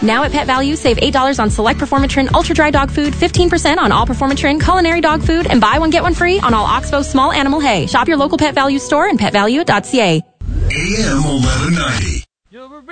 Now at Pet Value, save $8 on select Performatrin Ultra Dry Dog Food, 15% on all Performatrin Culinary Dog Food, and buy one, get one free on all Oxbow Small Animal Hay. Shop your local Pet Value store and petvalue.ca. AM 1190.